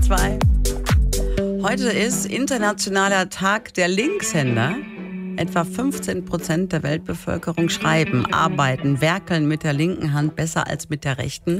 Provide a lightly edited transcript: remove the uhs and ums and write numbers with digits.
2. Heute ist Internationaler Tag der Linkshänder. Etwa 15% der Weltbevölkerung schreiben, arbeiten, werkeln mit der linken Hand besser als mit der rechten.